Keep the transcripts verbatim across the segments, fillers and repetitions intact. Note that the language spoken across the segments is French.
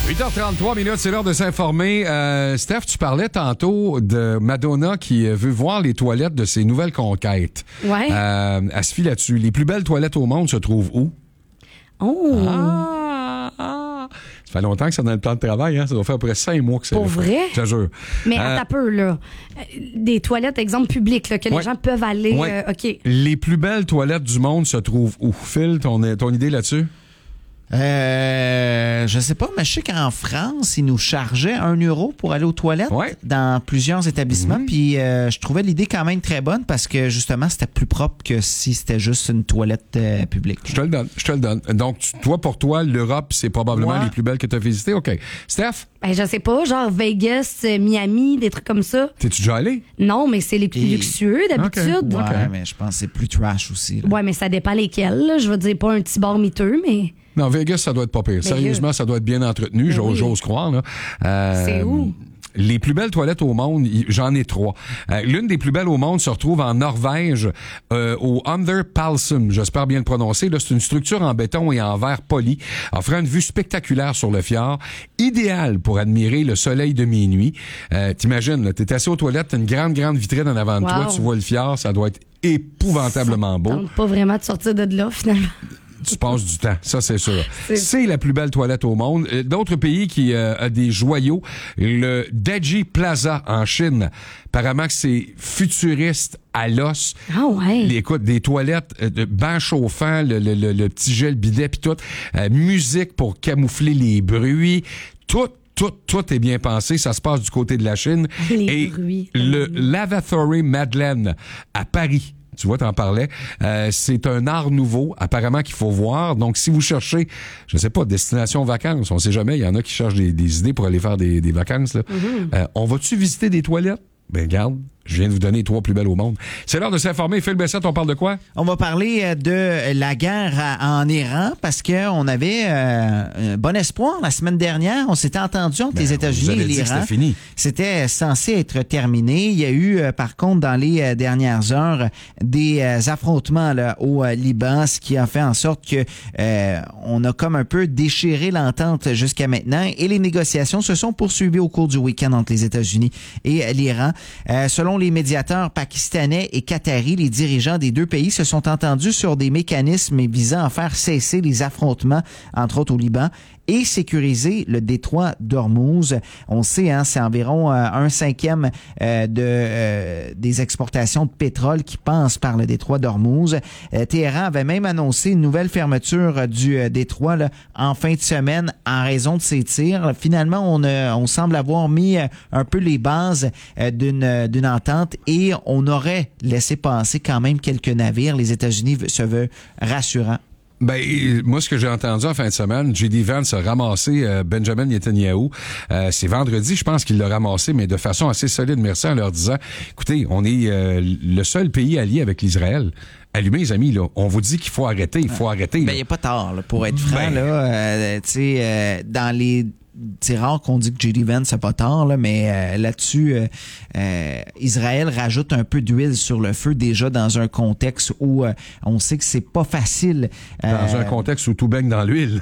huit heures trente-trois minutes, c'est l'heure de s'informer. Euh, Steph, tu parlais tantôt de Madonna qui veut voir les toilettes de ses nouvelles conquêtes. Ouais. Euh, elle se fie là-dessus. Les plus belles toilettes au monde se trouvent où? Oh! Ah, ah. Ça fait longtemps que c'est dans le plan de travail, hein? Ça doit faire à peu près cinq mois que c'est. Pour vrai? Je te jure. Mais Euh, attends un peu, là. Des toilettes, exemple, publiques, là, que ouais. les gens peuvent aller. Ouais. euh, OK. Les plus belles toilettes du monde se trouvent où? Phil, ton, ton idée là-dessus? Euh, je sais pas, mais je sais qu'en France, ils nous chargeaient un euro pour aller aux toilettes Ouais. dans plusieurs établissements. Mm-hmm. Puis euh, je trouvais l'idée quand même très bonne parce que justement, c'était plus propre que si c'était juste une toilette euh, publique. Je te le donne, je te le donne. Donc, tu- toi, pour toi, l'Europe, c'est probablement Ouais. les plus belles que tu as visitées. OK. Steph, Ben, je sais pas, genre Vegas, euh, Miami, des trucs comme ça. t'es-tu déjà allé? Non, mais c'est les plus Et- luxueux d'habitude. Ouais, Ok. mais je pense que c'est plus trash aussi. là. Ouais, mais ça dépend lesquels. Là. Je veux dire, pas un petit bar miteux, mais Non, Vegas, ça doit être pas pire. Sérieusement, ça doit être bien entretenu, j'ose, oui. j'ose croire. Là. Euh, C'est où? Les plus belles toilettes au monde, y- j'en ai trois. Euh, l'une des plus belles au monde se retrouve en Norvège, euh, au Underpalsum. J'espère bien le prononcer. Là, c'est une structure en béton et en verre poli, offrant une vue spectaculaire sur le fjord, idéale pour admirer le soleil de minuit. Euh, t'imagines, là, t'es assis aux toilettes, t'as une grande, grande vitrine en avant de Wow. toi, tu vois le fjord, ça doit être épouvantablement beau. tente pas vraiment de sortir de là, finalement. Tu passes du temps, ça c'est sûr. C'est- C'est la plus belle toilette au monde. Euh, D'autres pays qui euh, a des joyaux, le Daji Plaza en Chine. Apparemment que c'est futuriste à l'os. Ah ouais. Les, écoute, des toilettes, euh, de bancs chauffants, le, le, le, le petit gel bidet puis tout, euh, musique pour camoufler les bruits, tout. Tout, tout est bien pensé. Ça se passe du côté de la Chine. Les Et bruits. le Lavatory Madeleine à Paris. Tu vois, t'en parlais. Euh, c'est un art nouveau, apparemment, qu'il faut voir. Donc, si vous cherchez, je sais pas, destination vacances, on sait jamais, il y en a qui cherchent des, des idées pour aller faire des, des vacances. Là. Mm-hmm. Euh, on va-tu visiter des toilettes? Ben, regarde, je viens de vous donner les trois plus belles au monde. C'est l'heure de s'informer. Phil Bessette, on parle de quoi? On va parler euh, de la guerre à- en Iran parce qu'on avait euh, un bon espoir la semaine dernière. On s'était entendu entre Ben, les on vous États-Unis avait et dit que l'Iran. c'était fini. C'était censé être terminé. Il y a eu, euh, par contre, dans les euh, dernières heures, des euh, affrontements là, au euh, Liban, ce qui a fait en sorte que euh, on a comme un peu déchiré l'entente jusqu'à maintenant et les négociations se sont poursuivies au cours du week-end entre les États-Unis et euh, l'Iran. Euh, selon les médiateurs pakistanais et qataris, les dirigeants des deux pays se sont entendus sur des mécanismes visant à faire cesser les affrontements, entre autres au Liban, et sécuriser le détroit d'Ormuz. On sait, hein, c'est environ euh, un cinquième euh, de euh, des exportations de pétrole qui passent par le détroit d'Ormuz. Euh, Téhéran avait même annoncé une nouvelle fermeture euh, du euh, détroit là, en fin de semaine en raison de ces tirs. Finalement, on, euh, on semble avoir mis euh, un peu les bases euh, d'une euh, d'une entente et on aurait laissé passer quand même quelques navires. Les États-Unis se veulent rassurants. Ben, euh, moi, ce que j'ai entendu en fin de semaine, J D Vance a ramassé euh, Benjamin Netanyahu. Euh, c'est vendredi, je pense qu'il l'a ramassé, mais de façon assez solide, merci, en leur disant, écoutez, on est euh, le seul pays allié avec l'Israël. Allumez, les amis, là. On vous dit qu'il faut arrêter, il faut arrêter. Ben, là. il n'y a pas tard, là, pour être franc, Ben. là. Euh, tu sais, euh, dans les... C'est rare qu'on dit que J D Vance n'a pas tort, là, mais euh, là-dessus, euh, euh, Israël rajoute un peu d'huile sur le feu déjà dans un contexte où euh, on sait que c'est pas facile. Dans euh, un contexte où tout baigne dans l'huile.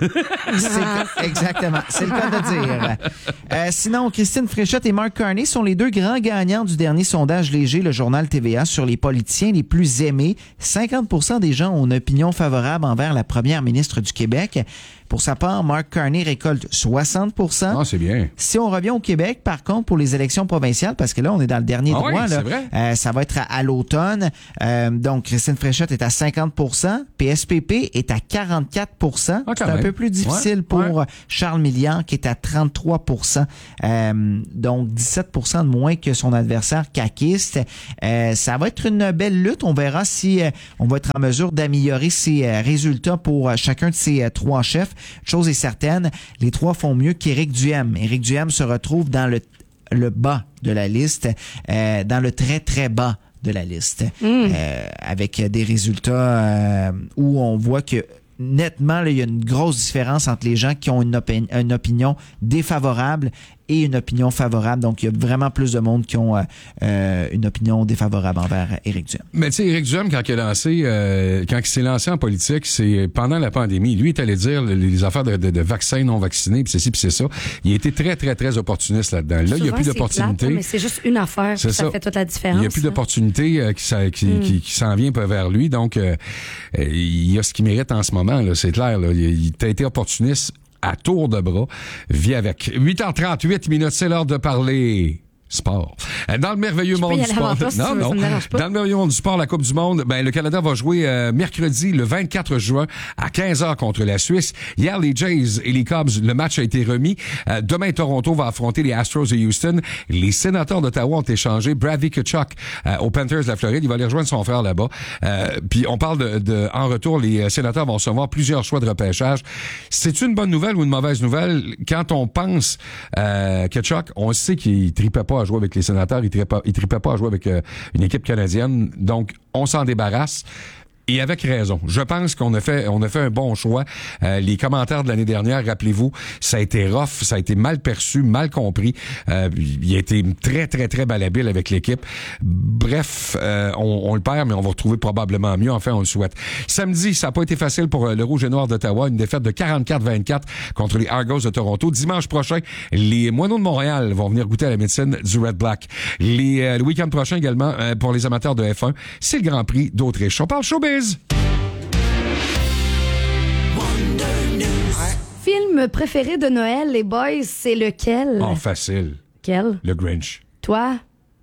c'est- exactement, c'est le cas de dire. Euh, sinon, Christine Fréchette et Mark Carney sont les deux grands gagnants du dernier sondage léger, le journal T V A, sur les politiciens les plus aimés. cinquante pour cent des gens ont une opinion favorable envers la première ministre du Québec. Pour sa part, Mark Carney récolte soixante pour cent. Ah, c'est bien. Si on revient au Québec, par contre, pour les élections provinciales, parce que là, on est dans le dernier Ah droit, oui, là, c'est vrai. euh, ça va être à, à l'automne. Euh, donc, Christine Fréchette est à cinquante pour cent, P S P P est à quarante-quatre pour cent. Ah, quand c'est un même. peu plus difficile Ouais, pour ouais. Charles Milliard, qui est à trente-trois pour cent. Euh, donc, dix-sept pour cent de moins que son adversaire caquiste. Euh, ça va être une belle lutte. On verra si euh, on va être en mesure d'améliorer ses euh, résultats pour euh, chacun de ces euh, trois chefs. Chose est certaine, les trois font mieux qu'Éric Duhem. Éric Duhem se retrouve dans le, le bas de la liste, euh, dans le très, très bas de la liste, Mm. euh, avec des résultats euh, où on voit que nettement, là, il y a une grosse différence entre les gens qui ont une, opi- une opinion défavorable et une opinion favorable. Donc, il y a vraiment plus de monde qui ont euh, une opinion défavorable envers Éric Duhem. Mais tu sais, Éric Duhem, quand il a lancé, euh, quand il s'est lancé en politique, c'est pendant la pandémie. Lui, il est allé dire les affaires de, de, de vaccins non vaccinés, puis c'est ci, puis c'est ça. Il a été très, très, très opportuniste là-dedans. Là, il n'y a plus d'opportunité. Mais c'est juste une affaire, ça, ça fait toute la différence. Il n'y a plus d'opportunité euh, qui, qui, mm. qui, qui s'en vient vers lui. Donc, euh, il y a ce qu'il mérite en ce moment, là, c'est clair. Là. Il, il a été opportuniste à tour de bras. Vis avec. huit heures trente-huit minutes, c'est l'heure de parler sport. Dans le merveilleux monde du sport. Non, non. Dans le merveilleux monde du sport, la Coupe du monde, ben, le Canada va jouer euh, mercredi, le vingt-quatre juin, à quinze heures contre la Suisse. Hier, les Jays et les Cubs, le match a été remis. Euh, demain, Toronto va affronter les Astros et Houston. Les Sénateurs d'Ottawa ont échangé Bradley Tkachuk euh, aux Panthers de la Floride. Il va aller rejoindre son frère là-bas. Euh, puis on parle de, de, en retour, les Sénateurs vont recevoir plusieurs choix de repêchage. C'est une bonne nouvelle ou une mauvaise nouvelle? Quand on pense euh, Tkachuk, on sait qu'il tripait pas à jouer avec les Sénateurs, il tripait, il tripait pas à jouer avec euh, une équipe canadienne, donc on s'en débarrasse. Et avec raison. Je pense qu'on a fait, on a fait un bon choix. Euh, les commentaires de l'année dernière, rappelez-vous, ça a été rough, ça a été mal perçu, mal compris. Euh, il a été très, très, très malhabile avec l'équipe. Bref, euh, on, on le perd, mais on va retrouver probablement mieux. Enfin, on le souhaite. Samedi, ça n'a pas été facile pour le Rouge et Noir d'Ottawa. Une défaite de quarante-quatre vingt-quatre contre les Argos de Toronto. Dimanche prochain, les Moineaux de Montréal vont venir goûter à la médecine du Red Black. Les, euh, le week-end prochain également, euh, pour les amateurs de F un, c'est le Grand Prix d'Autriche. On parle showbiz. Film préféré de Noël, les boys, c'est lequel? Oh, facile. Quel? Le Grinch. Toi?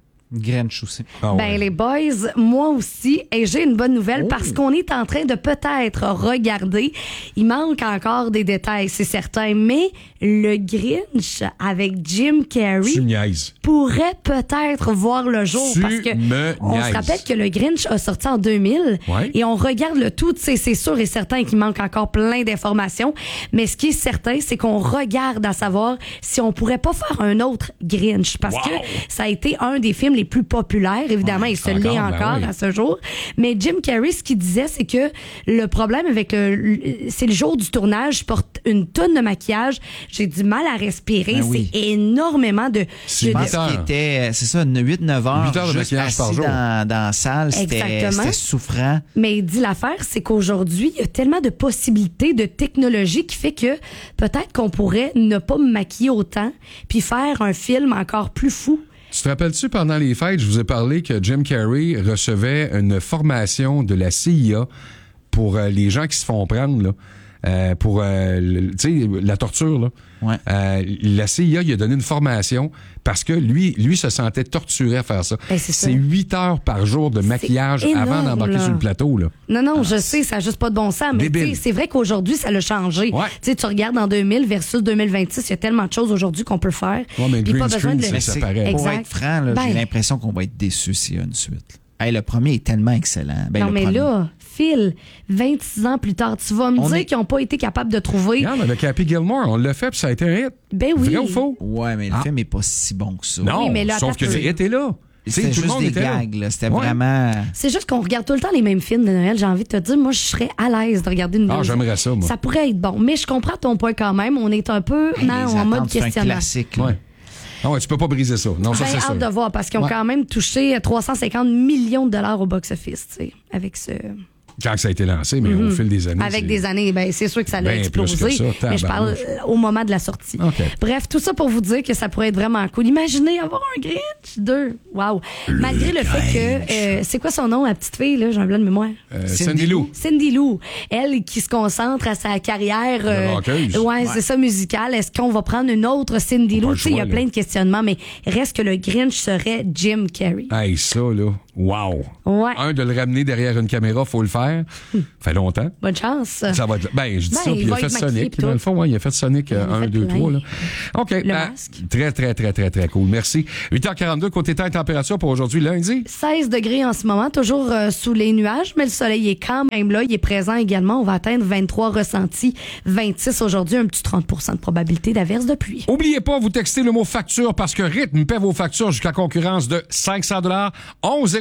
Grinch aussi. Ah, ben, ouais. les boys, moi aussi. Et j'ai une bonne nouvelle oh. parce qu'on est en train de peut-être regarder. Il manque encore des détails, c'est certain. Mais le Grinch avec Jim Carrey Tu niaises. pourrait peut-être voir le jour. Tu parce que me on niaises. se rappelle que le Grinch a sorti en deux mille. Ouais. Et on regarde le tout. C'est, c'est sûr et certain qu'il manque encore plein d'informations. Mais ce qui est certain, c'est qu'on regarde à savoir si on pourrait pas faire un autre Grinch. Parce wow. que ça a été un des films les plus populaires, évidemment, Ouais, il se encore, l'est ben encore oui. à ce jour. Mais Jim Carrey, ce qu'il disait, c'est que le problème avec le, le- c'est le jour du tournage, je porte une tonne de maquillage, j'ai du mal à respirer, Ben oui. c'est énormément de... C'est de- huit Parce qu'il était, c'est ça, huit neuf heures, huit heures de juste maquillage par assis jour. dans, dans la salle. C'était, Exactement. c'était souffrant. Mais il dit l'affaire, c'est qu'aujourd'hui, il y a tellement de possibilités de technologie qui fait que peut-être qu'on pourrait ne pas me maquiller autant puis faire un film encore plus fou. Tu te rappelles-tu, pendant les fêtes, je vous ai parlé que Jim Carrey recevait une formation de la C I A pour euh, les gens qui se font prendre, là, euh, pour euh, le- tu sais, la torture, là. Ouais. Euh, la C I A lui a donné une formation parce que lui, lui se sentait torturé à faire ça. Ben, c'est ça. c'est huit heures par jour de maquillage énorme, avant d'embarquer là. sur le plateau, là. Non, non, je sais, ça n'a juste pas de bon sens, mais Débile. tu sais, c'est vrai qu'aujourd'hui, ça l'a changé. Ouais. Tu sais, tu regardes en deux mille versus deux mille vingt-six, il y a tellement de choses aujourd'hui qu'on peut faire. Ouais, mais le Puis green pas besoin de screen, le... ça C'est- paraît. Pour Exact. être franc, là, Ben- j'ai l'impression qu'on va être déçus s'il y a une suite. Hey, le premier est tellement excellent. Ben, non, le mais premier. là, Phil, vingt-six ans plus tard, tu vas me On dire est- qu'ils n'ont pas été capables de trouver... Regarde, avec Happy Gilmore, on l'a fait puis ça a été un hit. Ben oui. Vrai ou faux? Ouais, mais le Ah. film est pas si bon que ça. Non, Oui, mais là, sauf attends que un le peu. hit est là. Tu sais, C'était tout le juste monde des était là. gags, là. C'était Ouais. vraiment... C'est juste qu'on regarde tout le temps les mêmes films de Noël. J'ai envie de te dire, moi, je serais à l'aise de regarder une Ah, deuxième. j'aimerais ça, moi. Ça pourrait être bon. Mais je comprends ton point quand même. On est un peu Hey, non, les en mode attentes, c'est un questionnement. classique. là. Ouais. Ah ouais, tu peux pas briser ça. Non, ça, Ben, c'est hâte sûr. de voir parce qu'ils ont Ouais. quand même touché trois cent cinquante millions de dollars au box-office, tu sais, avec ce... Quand ça a été lancé, mais au fil des années. Avec c'est- des années, ben c'est sûr que ça l'a Ben plus explosé. que ça, mais je parle tabarnouche. euh, au moment de la sortie. OK. Bref, tout ça pour vous dire que ça pourrait être vraiment cool. Imaginez avoir un Grinch deux. Wow. Malgré le fait que euh, c'est quoi son nom, la petite fille là, j'ai un blanc de mémoire. Euh, Cindy Cindy Lou. Cindy Lou, elle qui se concentre à sa carrière De rockeuse. ouais, c'est ça musicale. Est-ce qu'on va prendre une autre Cindy Pas Lou? le Tu sais, il y a choix, plein là. de questionnements, mais reste que le Grinch serait Jim Carrey. Hey, ça, là. Wow. Ouais. Un, de le ramener derrière une caméra, faut le faire. Ça fait longtemps. Bonne chance. Ça va être... Ben, je dis Ben, ça, puis il il a va fait être maquillé, Sonic. puis Dans tout. le fond, ouais, il a fait Sonic Il a un, fait deux, plein. trois, là. OK. Le ah, masque. Très, très, très, très, très cool. Merci. huit heures quarante-deux, côté temps et température pour aujourd'hui, lundi. seize degrés en ce moment, toujours euh, sous les nuages, mais le soleil est quand même là. Il est présent également. On va atteindre vingt-trois ressentis, vingt-six aujourd'hui, un petit trente pour cent de probabilité d'averse de pluie. Oubliez pas, vous textez le mot facture parce que Rythme paie vos factures jusqu'à concurrence de cinq cents dollars. onze zéro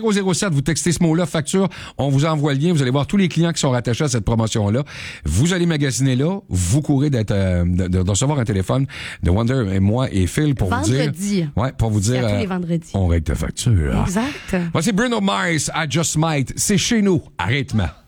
au zéro sept, vous textez ce mot-là, facture, on vous envoie le lien, vous allez voir tous les clients qui sont rattachés à cette promotion-là. Vous allez magasiner là, vous courez d'être, euh, de, de recevoir un téléphone de Wonder et moi et Phil pour Vendredi. vous dire... Ouais, pour vous dire... C'est à tous euh, les vendredis. on règle ta facture. Exact. Voici Bruno Mars, I Just Might. C'est chez nous, à rythme.